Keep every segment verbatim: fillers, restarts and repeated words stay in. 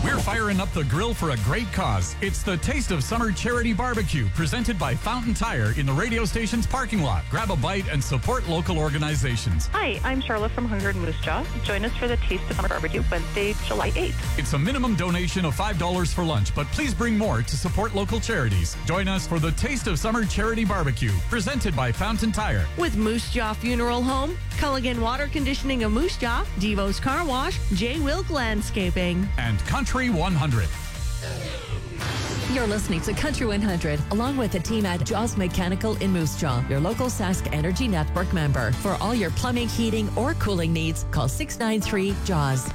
We're firing up the grill for a great cause. It's the Taste of Summer Charity Barbecue, presented by Fountain Tire in the radio station's parking lot. Grab a bite and support local organizations. Hi, I'm Charlotte from Hunger and Moose Jaw. Join us for the Taste of Summer Barbecue Wednesday, July eighth. It's a minimum donation of five dollars for lunch, but please bring more to support local charities. Join us for the Taste of Summer Charity Barbecue, presented by Fountain Tire. With Moose Jaw Funeral Home, Culligan Water Conditioning of Moose Jaw, Devo's Car Wash, J. Wilk Landscaping, and Country one hundred. You're listening to Country one hundred, along with the team at Jaws Mechanical in Moose Jaw, your local Sask Energy Network member. For all your plumbing, heating, or cooling needs, call six nine three JAWS.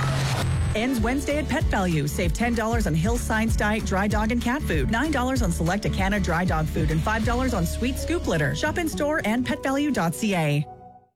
Ends Wednesday at Pet Value. Save ten dollars on Hill Science Diet dry dog and cat food, nine dollars on Select Acana dry dog food, and five dollars on Sweet Scoop litter. Shop in store and pet value dot c a.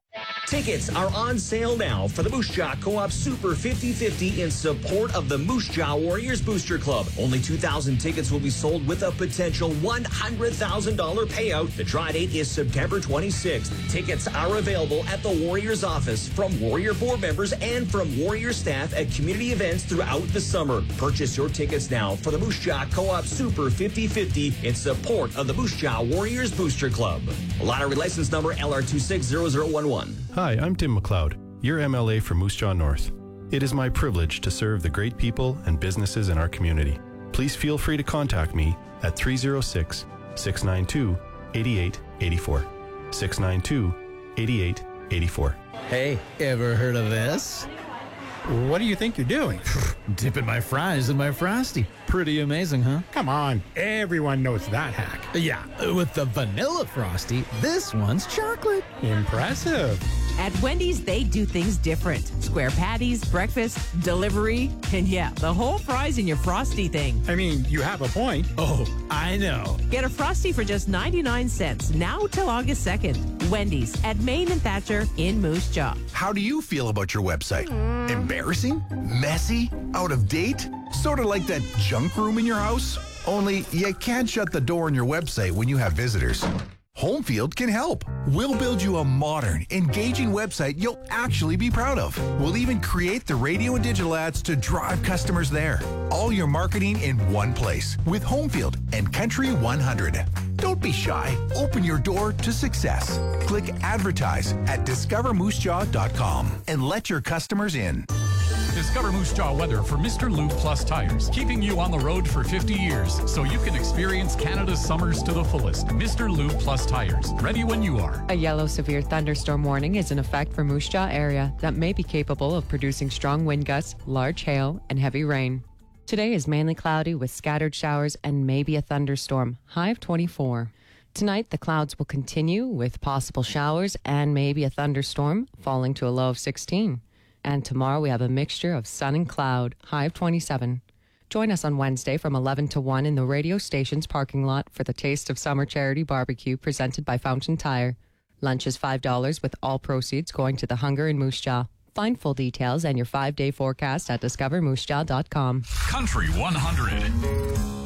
Tickets are on sale now for the Moose Jaw Co-op Super fifty fifty in support of the Moose Jaw Warriors Booster Club. Only two thousand tickets will be sold with a potential one hundred thousand dollars payout. The draw date is September twenty-sixth. Tickets are available at the Warriors office from Warrior board members and from Warrior staff at community events throughout the summer. Purchase your tickets now for the Moose Jaw Co-op Super fifty fifty in support of the Moose Jaw Warriors Booster Club. Lottery license number L R two six zero zero one one. Hi, I'm Tim McLeod, your M L A for Moose Jaw North. It is my privilege to serve the great people and businesses in our community. Please feel free to contact me at three oh six, six nine two, eight eight eight four. six nine two, eight eight eight four. Hey, ever heard of this? What do you think you're doing? Dipping my fries in my Frosty. Pretty amazing, huh? Come on, everyone knows that hack. Yeah, with the vanilla Frosty, this one's chocolate. Impressive. At Wendy's, they do things different. Square patties, breakfast, delivery, and yeah, the whole fries in your Frosty thing. I mean, you have a point. Oh, I know. Get a Frosty for just ninety-nine cents, now till August second. Wendy's at Main and Thatcher in Moose Jaw. How do you feel about your website? Mm. Embarrassing? Messy? Out of date? Sort of like that junk room in your house? Only you can't shut the door on your website when you have visitors. Homefield can help. We'll build you a modern, engaging website you'll actually be proud of. We'll even create the radio and digital ads to drive customers there. All your marketing in one place with Homefield and Country one hundred. Don't be shy. Open your door to success. Click advertise at discover moose jaw dot com and let your customers in. Discover Moose Jaw weather for Mister Lube Plus tires, keeping you on the road for fifty years so you can experience Canada's summers to the fullest. Mister Lube Plus tires, ready when you are. A yellow severe thunderstorm warning is in effect for Moose Jaw area that may be capable of producing strong wind gusts, large hail, and heavy rain. Today is mainly cloudy with scattered showers and maybe a thunderstorm, high of twenty-four. Tonight, the clouds will continue with possible showers and maybe a thunderstorm, falling to a low of sixteen. And tomorrow we have a mixture of sun and cloud, high of twenty-seven. Join us on Wednesday from eleven to one in the radio station's parking lot for the Taste of Summer Charity Barbecue presented by Fountain Tire. Lunch is five dollars with all proceeds going to the Hunger in Moose Jaw. Find full details and your five-day forecast at discover moose jaw dot com. Country one hundred.